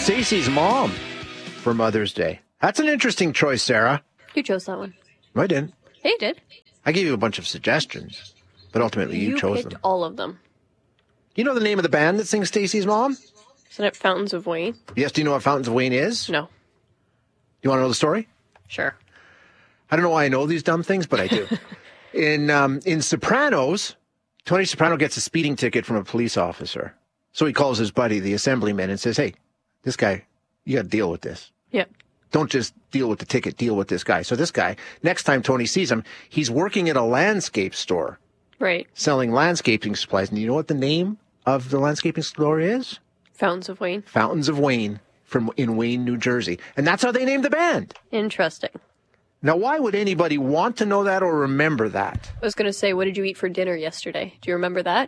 Stacey's mom for Mother's Day. That's an interesting choice, Sarah. You chose that one. I didn't. Hey, you did. I gave you a bunch of suggestions, but ultimately you chose picked them. all of them. You know the name of the band that sings Stacey's mom? Isn't it Fountains of Wayne? Yes. Do you know what Fountains of Wayne is? No. You want to know the story? Sure. I don't know why I know these dumb things, but I do. In Sopranos, Tony Soprano gets a speeding ticket from a police officer. So he calls his buddy, the assemblyman, and says, hey, this guy, you got to deal with this. Yep. Don't just deal with the ticket, deal with this guy. So this guy, next time Tony sees him, he's working at a landscape store. Right. Selling landscaping supplies. And you know what the name of the landscaping store is? Fountains of Wayne. Fountains of Wayne in Wayne, New Jersey. And that's how they named the band. Interesting. Now, why would anybody want to know that or remember that? I was going to say, what did you eat for dinner yesterday? Do you remember that?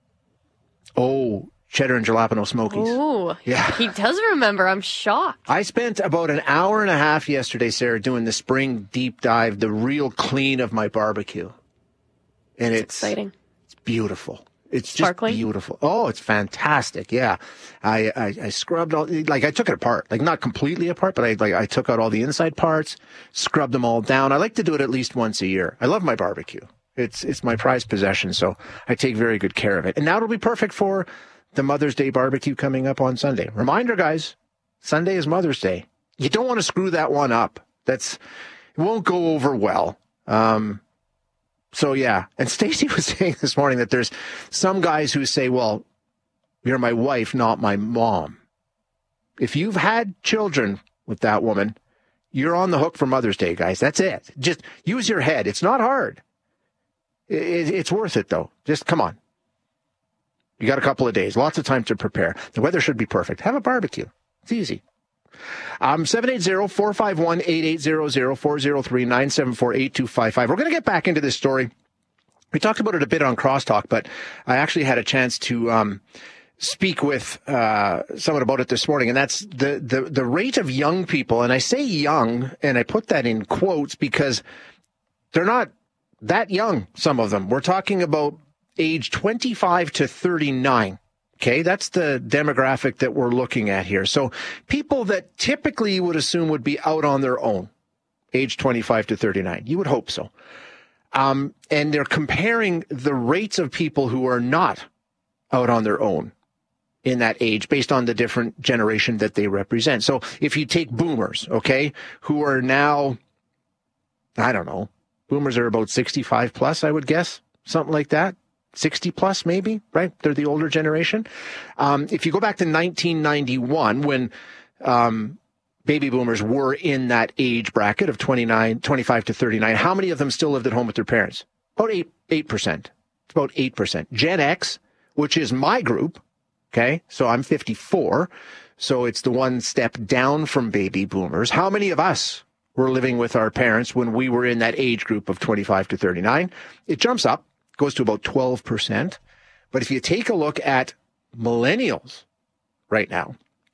Oh, cheddar and jalapeno smokies. Oh, yeah. He does remember. I'm shocked. I spent about an hour and a half yesterday, Sarah, doing the spring deep dive, the real clean of my barbecue. And it's exciting. It's beautiful. It's sparkling? Just beautiful. Oh, it's fantastic. Yeah. I scrubbed all, like I took it apart, like not completely apart, but I took out all the inside parts, scrubbed them all down. I like to do it at least once a year. I love my barbecue. It's my prized possession. So I take very good care of it. And now it'll be perfect for the Mother's Day barbecue coming up on Sunday. Reminder, guys, Sunday is Mother's Day. You don't want to screw that one up. It won't go over well. So yeah, and Stacey was saying this morning that there's some guys who say, well, you're my wife, not my mom. If you've had children with that woman, you're on the hook for Mother's Day, guys. That's it. Just use your head. It's not hard. It's worth it, though. Just come on. You got a couple of days, lots of time to prepare. The weather should be perfect. Have a barbecue. It's easy. 780-451-8800, 403-974-8255. We're going to get back into this story. We talked about it a bit on Crosstalk, but I actually had a chance to speak with someone about it this morning, and that's the rate of young people. And I say young, and I put that in quotes because they're not that young, some of them. We're talking about age 25 to 39. Okay, that's the demographic that we're looking at here. So people that typically you would assume would be out on their own, age 25 to 39. You would hope so. And they're comparing the rates of people who are not out on their own in that age based on the different generation that they represent. So if you take boomers, okay, who are now, I don't know, boomers are about 65 plus, I would guess, something like that. 60 plus, maybe, right? They're the older generation. If you go back to 1991, when baby boomers were in that age bracket of 25 to 39, how many of them still lived at home with their parents? About 8%. It's about 8%. Gen X, which is my group, okay? So I'm 54. So it's the one step down from baby boomers. How many of us were living with our parents when we were in that age group of 25 to 39? It jumps up. Goes to about 12%. But if you take a look at millennials right now,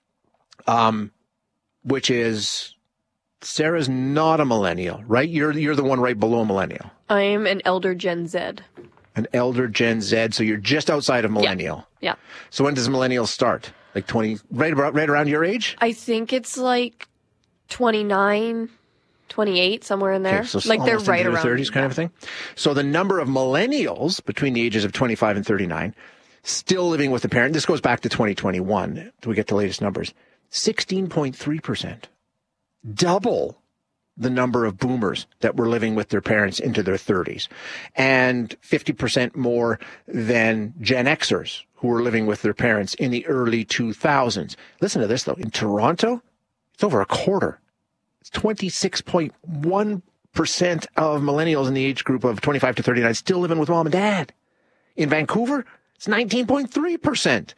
which is, Sarah's not a millennial, right? You're the one right below millennial. I'm an elder Gen Z. An elder Gen Z, so you're just outside of millennial. Yeah. So when does millennials start? Like 20, right around your age? I think it's like 29, 28, somewhere in there. Okay, so like they're right into around their 30s kind of thing. So the number of millennials between the ages of 25 and 39 still living with a parent, this goes back to 2021, till we get the latest numbers, 16.3%. Double the number of boomers that were living with their parents into their 30s. And 50% more than Gen Xers who were living with their parents in the early 2000s. Listen to this, though. In Toronto, it's over a quarter. It's 26.1% of millennials in the age group of 25 to 39 still living with mom and dad. In Vancouver, it's 19.3%.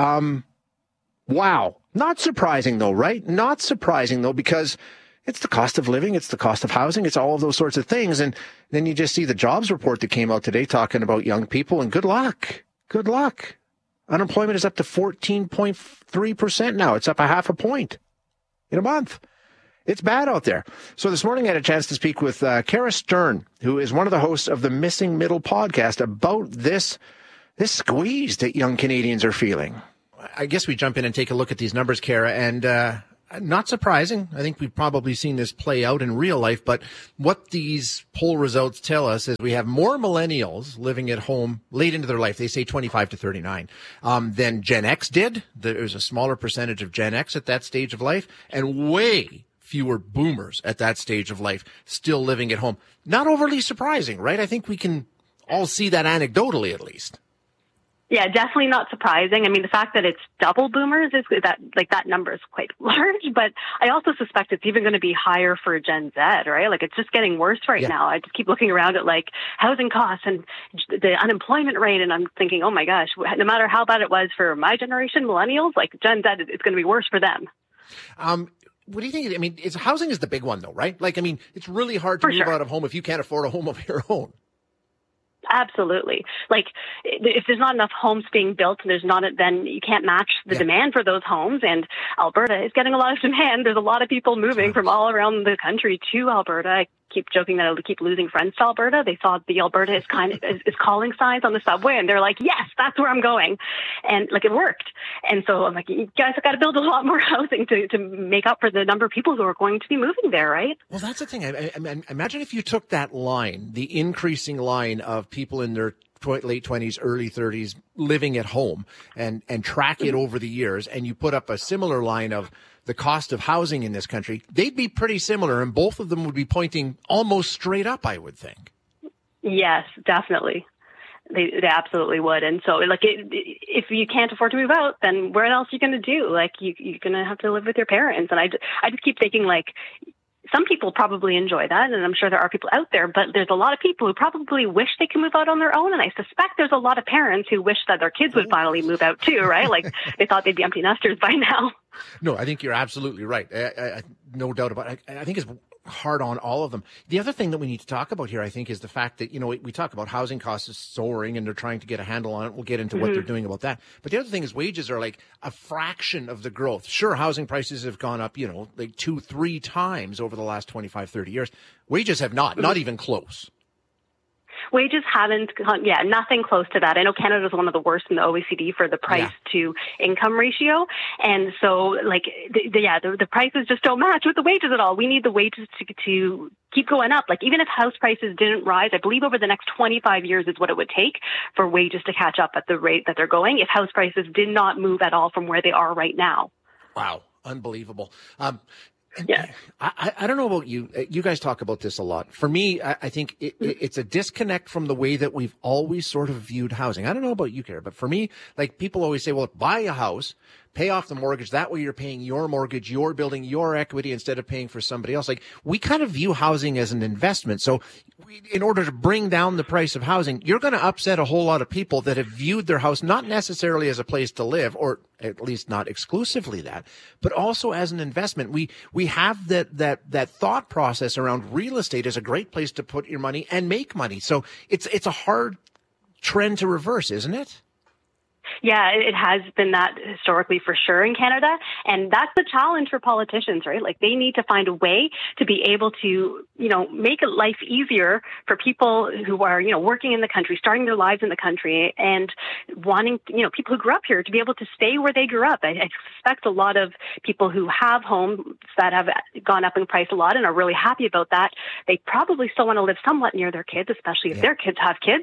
Wow. Not surprising, though, right? Not surprising, though, because it's the cost of living, it's the cost of housing, it's all of those sorts of things. And then you just see the jobs report that came out today talking about young people, and good luck. Good luck. Unemployment is up to 14.3% now. It's up a half a point in a month. It's bad out there. So this morning I had a chance to speak with Kara Stern, who is one of the hosts of the Missing Middle podcast, about this squeeze that young Canadians are feeling. I guess we jump in and take a look at these numbers, Kara, and not surprising. I think we've probably seen this play out in real life, but what these poll results tell us is we have more millennials living at home late into their life. They say 25 to 39 than Gen X did. There's a smaller percentage of Gen X at that stage of life, and way fewer boomers at that stage of life still living at home. Not overly surprising, right? I think we can all see that anecdotally, at least. Yeah, definitely not surprising. I mean, the fact that it's double boomers is that number is quite large, but I also suspect it's even going to be higher for Gen Z, right? Like, it's just getting worse right now. I just keep looking around at like housing costs and the unemployment rate, and I'm thinking, oh my gosh, no matter how bad it was for my generation, millennials, like Gen Z, it's going to be worse for them. What do you think? I mean, housing is the big one though, right? Like, I mean, it's really hard to move out of home if you can't afford a home of your own. Absolutely. Like, if there's not enough homes being built, then you can't match the demand for those homes. And Alberta is getting a lot of demand. There's a lot of people moving from all around the country to Alberta. I keep joking that I'll keep losing friends to Alberta. They saw the Alberta is calling signs on the subway, and they're like, yes, that's where I'm going. And like, it worked. And so I'm like, you guys have got to build a lot more housing to make up for the number of people who are going to be moving there, right? Well, that's the thing. I imagine if you took that line, the increasing line of people in their late 20s, early 30s living at home, and track it over the years, and you put up a similar line of the cost of housing in this country, they'd be pretty similar, and both of them would be pointing almost straight up, I would think. Yes, definitely. They absolutely would. And so, like, if you can't afford to move out, then where else are you going to do? Like, you're going to have to live with your parents. And I just keep thinking, like, some people probably enjoy that, and I'm sure there are people out there, but there's a lot of people who probably wish they could move out on their own, and I suspect there's a lot of parents who wish that their kids would finally move out too, right? Like, they thought they'd be empty nesters by now. No, I think you're absolutely right. No doubt about it. I think it's hard on all of them. The other thing that we need to talk about here, I think, is the fact that, we talk about housing costs is soaring and they're trying to get a handle on it. We'll get into what they're doing about that. But the other thing is wages are like a fraction of the growth. Sure, housing prices have gone up, like 2-3 times over the last 25, 30 years. Wages have not even close. Wages haven't, nothing close to that. I know Canada is one of the worst in the OECD for the price to income ratio. And so, like, the prices just don't match with the wages at all. We need the wages to keep going up. Like, even if house prices didn't rise, I believe over the next 25 years is what it would take for wages to catch up at the rate that they're going if house prices did not move at all from where they are right now. Wow. Unbelievable. Yeah. I don't know about you. You guys talk about this a lot. For me, I think it's a disconnect from the way that we've always sort of viewed housing. I don't know about you, Kara, but for me, like, people always say, well, buy a house, pay off the mortgage. That way you're paying your mortgage, you're building your equity instead of paying for somebody else. Like, we kind of view housing as an investment. So in order to bring down the price of housing, you're going to upset a whole lot of people that have viewed their house not necessarily as a place to live, or at least not exclusively that, but also as an investment. We have that thought process around real estate as a great place to put your money and make money. So it's a hard trend to reverse, isn't it? Yeah, it has been that historically for sure in Canada. And that's the challenge for politicians, right? Like, they need to find a way to be able to, make life easier for people who are, working in the country, starting their lives in the country, and wanting, people who grew up here to be able to stay where they grew up. I suspect a lot of people who have homes that have gone up in price a lot and are really happy about that, they probably still want to live somewhat near their kids, especially if their kids have kids.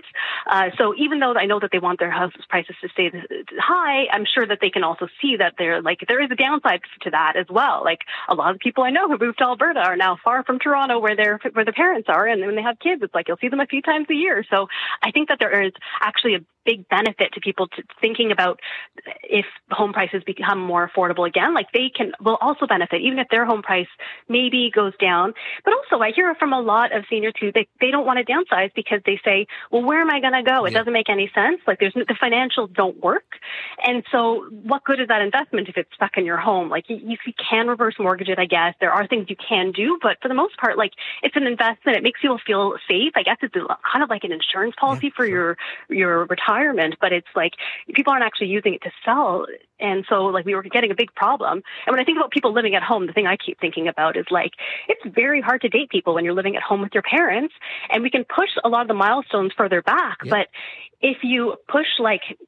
So even though I know that they want their house prices to stay high, I'm sure that they can also see that there is a downside to that as well. Like, a lot of people I know who moved to Alberta are now far from Toronto where the parents are, and when they have kids, it's like you'll see them a few times a year. So I think that there is actually a big benefit to people to thinking about if home prices become more affordable again, like, will also benefit, even if their home price maybe goes down. But also, I hear from a lot of seniors who they don't want to downsize because they say, well, where am I going to go? It doesn't make any sense. Like, the financials don't work. And so what good is that investment if it's stuck in your home? Like, you can reverse mortgage it, I guess. There are things you can do, but for the most part, like, it's an investment. It makes you feel safe. I guess it's kind of like an insurance policy for your retirement, but it's like people aren't actually using it to sell. And so, like, we were getting a big problem. And when I think about people living at home, the thing I keep thinking about is, like, it's very hard to date people when you're living at home with your parents, and we can push a lot of the milestones further back. But if you push, like, having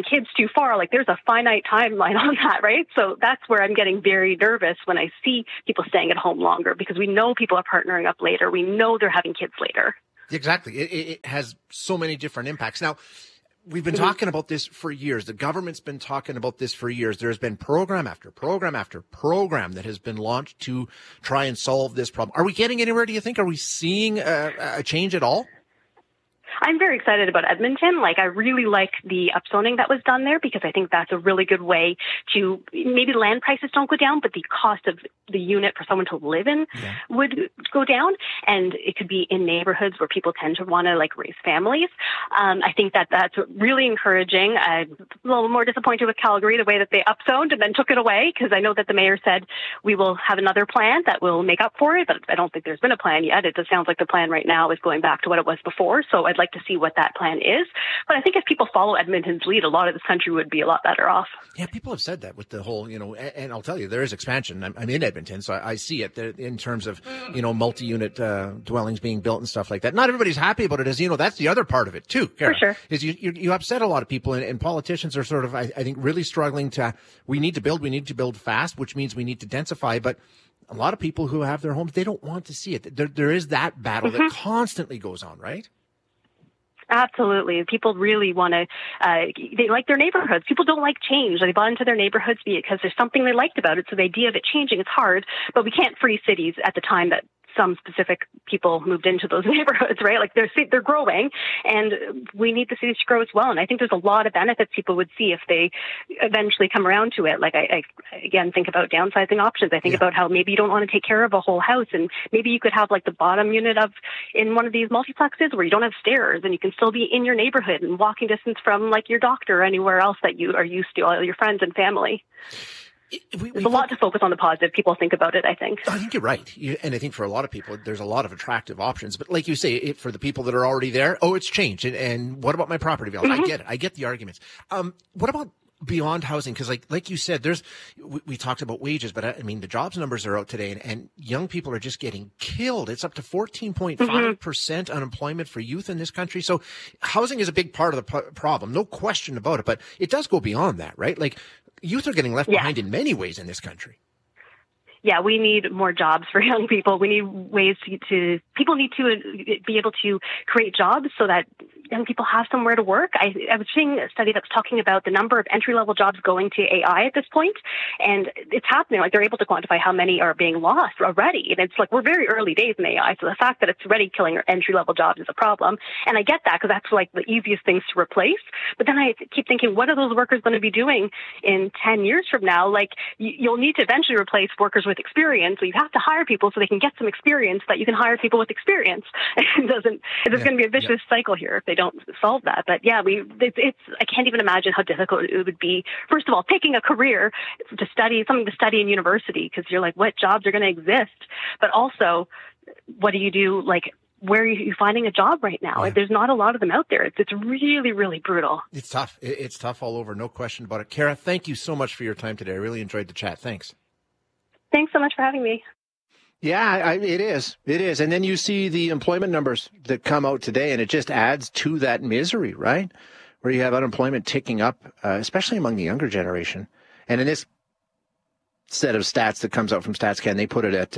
having kids too far, like there's a finite timeline on that, right? So that's where I'm getting very nervous when I see people staying at home longer, because we know people are partnering up later. We know they're having kids later. Exactly. It has so many different impacts. Now, we've been talking about this for years. The government's been talking about this for years. There's been program after program after program that has been launched to try and solve this problem. Are we getting anywhere, do you think? Are we seeing a change at all? I'm very excited about Edmonton. Like, I really like the upzoning that was done there, because I think that's a really good way to, maybe land prices don't go down, but the cost of the unit for someone to live in would go down. And it could be in neighborhoods where people tend to want to like raise families. I think that that's really encouraging. I'm a little more disappointed with Calgary, the way that they upzoned and then took it away, because I know that the mayor said we will have another plan that will make up for it, but I don't think there's been a plan yet. It just sounds like the plan right now is going back to what it was before. So I'd like to see what that plan is. But I think if people follow Edmonton's lead, a lot of this country would be a lot better off. Yeah, people have said that with the whole, and I'll tell you, there is expansion. I'm in Edmonton, so I see it in terms of, multi-unit dwellings being built and stuff like that. Not everybody's happy about it, as that's the other part of it too, Kara, for sure. Is you upset a lot of people, and politicians are sort of, I think, really struggling to, we need to build fast, which means we need to densify, but a lot of people who have their homes, they don't want to see it. There is that battle that constantly goes on, right? Absolutely. People really want to, they like their neighborhoods. People don't like change. They bought into their neighborhoods because there's something they liked about it. So the idea of it changing is hard, but we can't freeze cities at the time that some specific people moved into those neighborhoods, right? Like they're growing, and we need the cities to grow as well. And I think there's a lot of benefits people would see if they eventually come around to it. Like I again, think about downsizing options. I think about how maybe you don't want to take care of a whole house, and maybe you could have like the bottom unit in one of these multiplexes where you don't have stairs, and you can still be in your neighborhood and walking distance from like your doctor or anywhere else that you are used to, all your friends and family. There's a lot to focus on the positive. People think about it, I think. I think you're right. And I think for a lot of people, there's a lot of attractive options. But like you say, for the people that are already there, it's changed. And what about my property value? I get it. I get the arguments. What about beyond housing? Because like you said, we talked about wages, but I mean, the jobs numbers are out today, and young people are just getting killed. It's up to 14.5% unemployment for youth in this country. So housing is a big part of the problem. No question about it. But it does go beyond that, right? Like, youth are getting left behind in many ways in this country. Yeah, we need more jobs for young people. We need ways people need to be able to create jobs so that young people have somewhere to work. I was seeing a study that was talking about the number of entry-level jobs going to AI at this point, and it's happening. Like, they're able to quantify how many are being lost already. And it's like, we're very early days in AI, so the fact that it's already killing entry-level jobs is a problem. And I get that, because that's like the easiest things to replace. But then I keep thinking, what are those workers going to be doing in 10 years from now? Like, you'll need to eventually replace workers with experience, so you have to hire people so they can get some experience, so that you can hire people with experience. There's going to be a vicious cycle here if they don't solve that. But yeah, I can't even imagine how difficult it would be. First of all, picking a career to study, something to study in university, because you're like, what jobs are going to exist? But also, what do you do? Like, where are you finding a job right now? There's not a lot of them out there. It's really, really brutal. It's tough. It's tough all over. No question about it. Kara, thank you so much for your time today. I really enjoyed the chat. Thanks. Thanks so much for having me. Yeah, it is. It is. And then you see the employment numbers that come out today, and it just adds to that misery, right? Where you have unemployment ticking up, especially among the younger generation. And in this set of stats that comes out from StatsCan, they put it at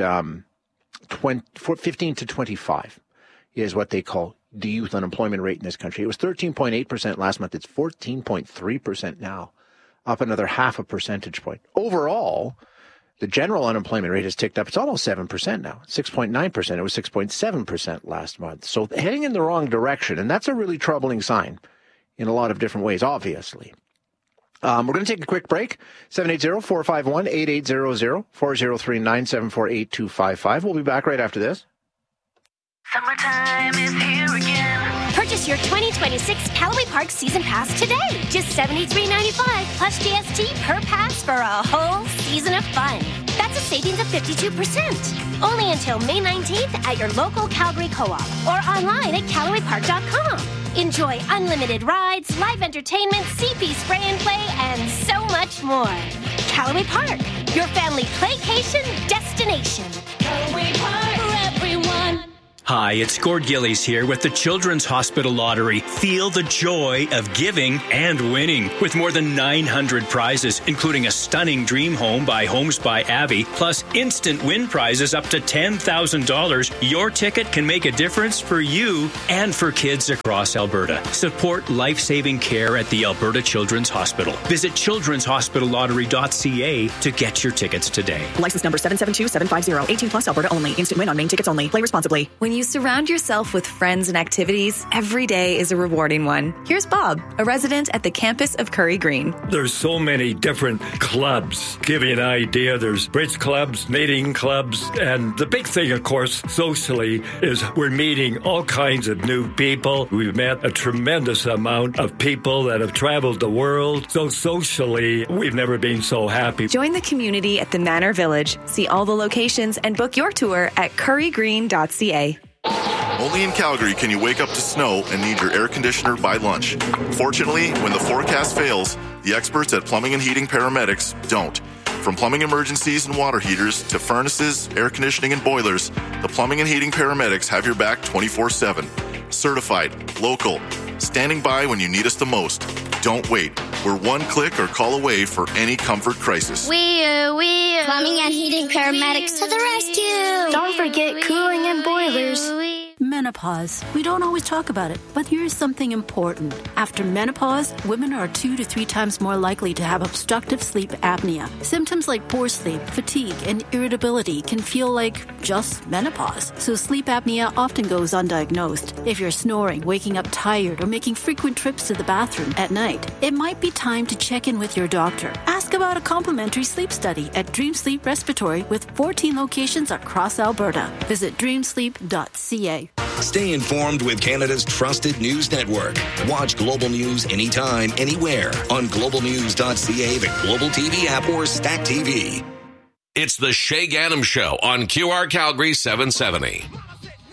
15 to 25 is what they call the youth unemployment rate in this country. It was 13.8% last month. It's 14.3% now, up another half a percentage point. Overall, the general unemployment rate has ticked up. It's almost 7% now, 6.9%. It was 6.7% last month. So heading in the wrong direction. And that's a really troubling sign in a lot of different ways, obviously. We're going to take a quick break. 780-451-8800, 403-974-8255. We'll be back right after this. Summertime is here again. Purchase your 2026 Callaway Park Season Pass today. Just $73.95 plus GST per pass for a whole season of fun. That's a savings of 52%. Only until May 19th at your local Calgary Co-op or online at CallawayPark.com. Enjoy unlimited rides, live entertainment, CP spray and play, and so much more. Callaway Park, your family playcation destination. Callaway Park for everyone. Hi, it's Gord Gillies here with the Children's Hospital Lottery. Feel the joy of giving and winning. With more than 900 prizes, including a stunning dream home by Homes by Abbey, plus instant win prizes up to $10,000, your ticket can make a difference for you and for kids across Alberta. Support life-saving care at the Alberta Children's Hospital. Visit children'shospitallottery.ca to get your tickets today. License number 772750. 18 plus Alberta only. Instant win on main tickets only. Play responsibly. When you surround yourself with friends and activities, every day is a rewarding one. Here's Bob, a resident at the campus of Curry Green. There's so many different clubs. Give you an idea, there's bridge clubs, knitting clubs, and the big thing, of course, socially, is we're meeting all kinds of new people. We've met a tremendous amount of people that have traveled the world. So socially, we've never been so happy. Join the community at the Manor Village. See all the locations and book your tour at currygreen.ca. Only in Calgary can you wake up to snow and need your air conditioner by lunch. Fortunately, when the forecast fails, the experts at Plumbing and Heating Paramedics don't. From plumbing emergencies and water heaters to furnaces, air conditioning, and boilers, the Plumbing and Heating Paramedics have your back 24/7. Certified, local, standing by when you need us the most. Don't wait. We're one click or call away for any comfort crisis. Plumbing and Heating Paramedics to the rescue. Don't forget cooling and boilers. Menopause. We don't always talk about it, but here's something important. After menopause, women are 2 to 3 times more likely to have obstructive sleep apnea. Symptoms like poor sleep, fatigue, and irritability can feel like just menopause. So sleep apnea often goes undiagnosed. If you're snoring, waking up tired, or making frequent trips to the bathroom at night, it might be time to check in with your doctor. Ask about a complimentary sleep study at Dream Sleep Respiratory with 14 locations across Alberta. Visit dreamsleep.ca. Stay informed with Canada's trusted news network. Watch Global News anytime, anywhere on globalnews.ca, the Global TV app, or Stack TV. It's the Shay Gannam Show on QR Calgary 770.